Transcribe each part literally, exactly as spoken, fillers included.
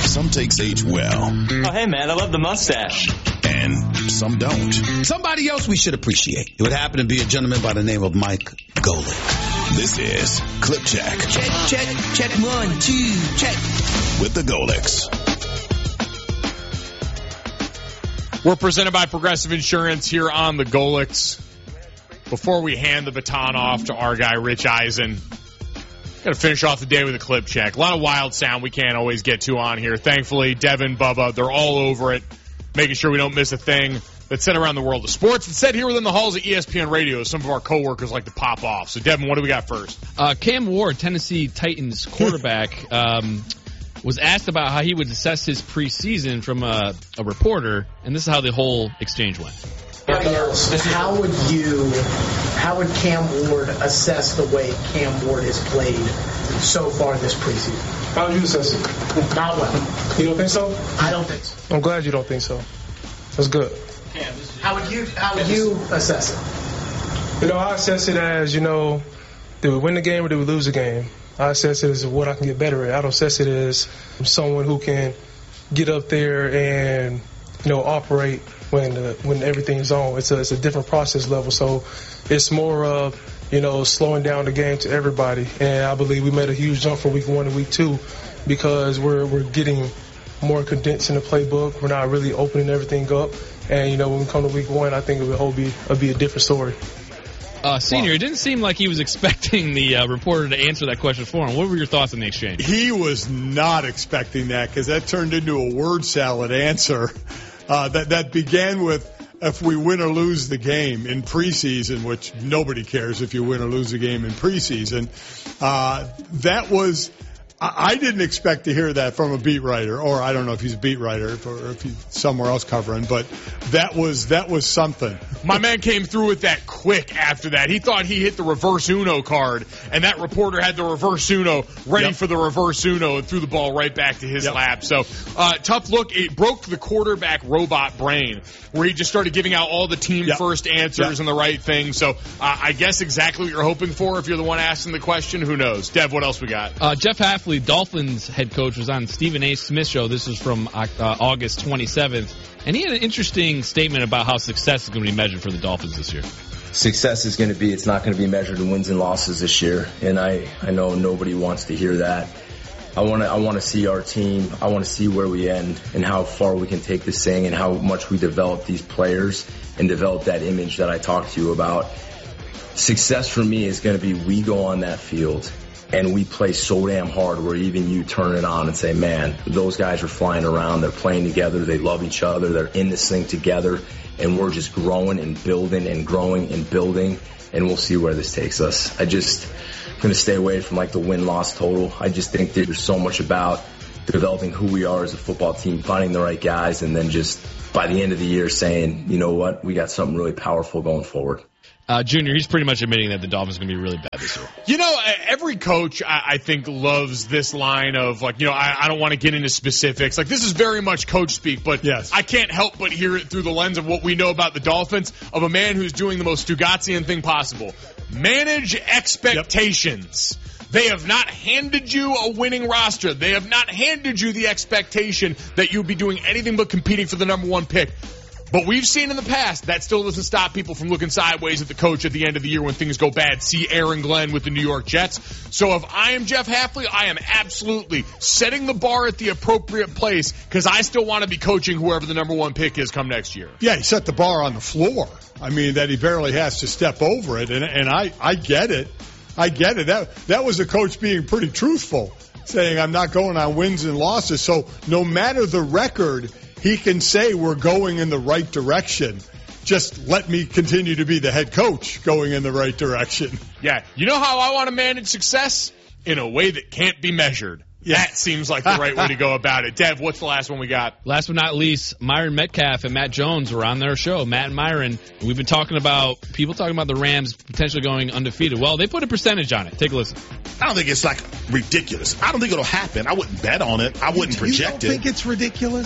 Some takes age well. Oh, hey, man, I love the mustache. And some don't. Somebody else we should appreciate. It would happen to be a gentleman by the name of Mike Golic. This is Clip Check. Check, check, check one, two, check. With the Golics. We're presented by Progressive Insurance here on the Golics. Before we hand the baton off to our guy, Rich Eisen, got to finish off the day with a clip check. A lot of wild sound we can't always get to on here. Thankfully, Devin, Bubba, they're all over it, making sure we don't miss a thing that's said around the world of sports. It's said here within the halls of E S P N Radio. Some of our coworkers like to pop off. So, Devin, what do we got first? Uh, Cam Ward, Tennessee Titans quarterback, um, was asked about how he would assess his preseason from a, a reporter, and this is how the whole exchange went. How would you, how would Cam Ward assess the way Cam Ward has played so far this preseason? How would you assess it? Not well. You don't think so? I don't think so. I'm glad you don't think so. That's good. How would you, how would you assess it? You know, I assess it as, you know, did we win the game or did we lose the game? I assess it as what I can get better at. I don't assess it as someone who can get up there and, you know, operate when the, when everything's on. It's a, it's a different process level. So it's more of, you know, slowing down the game to everybody. And I believe we made a huge jump from week one to week two because we're we're getting more condensed in the playbook. We're not really opening everything up. And, you know, when we come to week one, I think it will be, it'll be a different story. Uh, senior, it didn't seem like he was expecting the uh, reporter to answer that question for him. What were your thoughts on the exchange? He was not expecting that because that turned into a word salad answer uh, that, that began with, if we win or lose the game in preseason, which nobody cares if you win or lose the game in preseason. Uh, that was... I didn't expect to hear that from a beat writer, or I don't know if he's a beat writer or if he's somewhere else covering, but that was that was something. My man came through with that quick after that. He thought he hit the reverse Uno card, and that reporter had the reverse Uno ready yep. for the reverse Uno and threw the ball right back to his yep. lap. So, uh, tough look. It broke the quarterback robot brain, where he just started giving out all the team yep. first answers yep. and the right thing. So, uh, I guess exactly what you're hoping for if you're the one asking the question. Who knows? Dev, what else we got? Uh, Jeff Hafley, Dolphins head coach, was on Stephen A. Smith's show. This was from uh, August twenty-seventh. And he had an interesting statement about how success is going to be measured for the Dolphins this year. Success is going to be, it's not going to be measured in wins and losses this year. And I, I know nobody wants to hear that. I want to, I want to see our team. I want to see where we end and how far we can take this thing and how much we develop these players and develop that image that I talked to you about. Success for me is going to be we go on that field and we play so damn hard where even you turn it on and say, man, those guys are flying around. They're playing together. They love each other. They're in this thing together. And we're just growing and building and growing and building. And we'll see where this takes us. I just I'm going to stay away from like the win-loss total. I just think there's so much about developing who we are as a football team, finding the right guys, and then just by the end of the year saying, you know what, we got something really powerful going forward. Uh, Junior, he's pretty much admitting that the Dolphins are going to be really bad this year. You know, every coach, I, I think, loves this line of, like, you know, I, I don't want to get into specifics. Like, this is very much coach speak, but yes. I can't help but hear it through the lens of what we know about the Dolphins, of a man who's doing the most Stugatzian thing possible. Manage expectations. Yep. They have not handed you a winning roster. They have not handed you the expectation that you'll be doing anything but competing for the number one pick. But we've seen in the past, that still doesn't stop people from looking sideways at the coach at the end of the year when things go bad. See Aaron Glenn with the New York Jets. So if I am Jeff Hafley, I am absolutely setting the bar at the appropriate place because I still want to be coaching whoever the number one pick is come next year. Yeah, he set the bar on the floor. I mean, that he barely has to step over it, and and I, I get it. I get it. That, that was a coach being pretty truthful, saying I'm not going on wins and losses. So no matter the record, he can say we're going in the right direction. Just let me continue to be the head coach going in the right direction. Yeah. You know how I want to manage success? In a way that can't be measured. Yeah. That seems like the right way to go about it. Dev, what's the last one we got? Last but not least, Myron Metcalf and Matt Jones were on their show, Matt and Myron. And we've been talking about, people talking about the Rams potentially going undefeated. Well, they put a percentage on it. Take a listen. I don't think it's like ridiculous. I don't think it'll happen. I wouldn't bet on it. I wouldn't you, project you don't it. think it's ridiculous?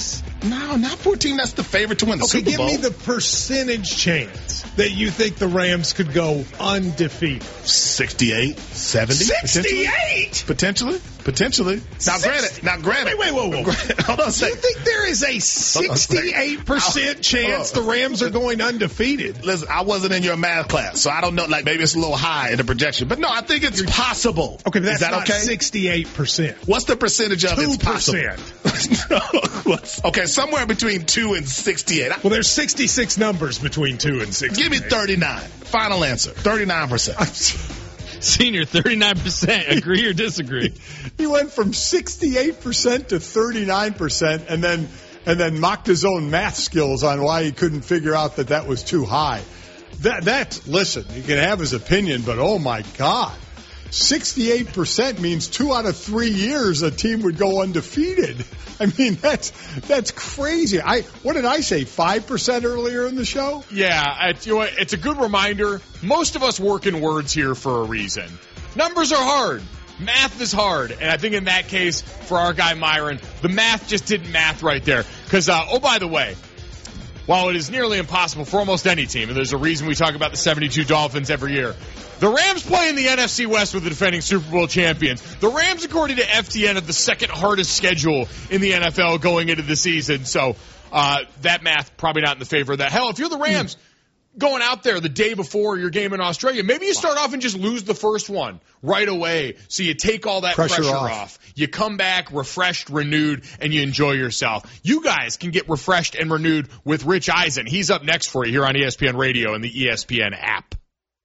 No, not fourteen. That's the favorite to win the okay, Super Bowl. Give me the percentage chance that you think the Rams could go undefeated. sixty-eight, seventy. sixty-eight? Potentially. Potentially. Now, granted. Now, granted. Wait, wait, whoa, whoa. Hold on a You second. think there is a sixty-eight percent chance the Rams are going undefeated? Listen, I wasn't in your math class, so I don't know. Like, maybe it's a little high in the projection. But no, I think it's possible. Okay, but that's Is that not okay? sixty-eight percent. What's the percentage of it's two possible? percent. Okay, somewhere between two and sixty-eight. Well, there's sixty-six numbers between two and sixty-eight. Give me thirty-nine. Final answer. thirty-nine percent. Senior, thirty-nine percent. Agree or disagree? He went from sixty-eight percent to thirty-nine percent and then and then mocked his own math skills on why he couldn't figure out that that was too high. That that's listen, he can have his opinion, but oh my God. sixty-eight percent means two out of three years a team would go undefeated. I mean, that's that's crazy. I what did I say? five percent earlier in the show? Yeah, it's, you know what, it's a good reminder. Most of us work in words here for a reason. Numbers are hard. Math is hard. And I think in that case, for our guy Myron, the math just didn't math right there. Because, uh, oh, by the way, while it is nearly impossible for almost any team, and there's a reason we talk about the seventy-two Dolphins every year, the Rams play in the N F C West with the defending Super Bowl champions. The Rams, according to F T N, have the second hardest schedule in the N F L going into the season. So uh, that math probably not in the favor of that. Hell, if you're the Rams going out there the day before your game in Australia, maybe you start off and just lose the first one right away. So you take all that pressure, pressure off. off. You come back refreshed, renewed, and you enjoy yourself. You guys can get refreshed and renewed with Rich Eisen. He's up next for you here on E S P N Radio and the E S P N app.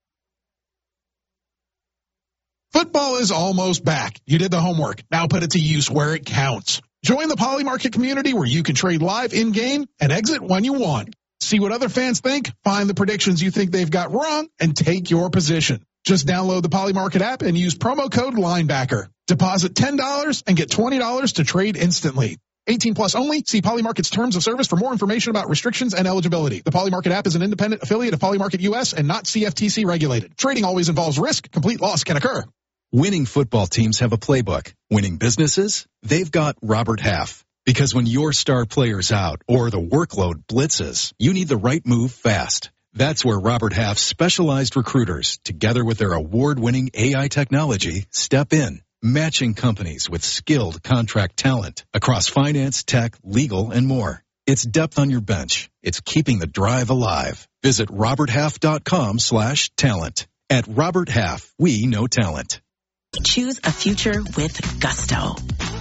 Football is almost back. You did the homework. Now put it to use where it counts. Join the Poly Market community where you can trade live in-game and exit when you want. See what other fans think, find the predictions you think they've got wrong, and take your position. Just download the Poly Market app and use promo code Linebacker. Deposit ten dollars and get twenty dollars to trade instantly. eighteen plus only. See Poly Market's terms of service for more information about restrictions and eligibility. The Poly Market app is an independent affiliate of Poly Market U S and not C F T C regulated. Trading always involves risk. Complete loss can occur. Winning football teams have a playbook. Winning businesses, they've got Robert Half. Because when your star player's out or the workload blitzes, you need the right move fast. That's where Robert Half's specialized recruiters, together with their award-winning A I technology, step in, matching companies with skilled contract talent across finance, tech, legal, and more. It's depth on your bench. It's keeping the drive alive. Visit roberthalf.com slash talent. At Robert Half, we know talent. Choose a future with gusto.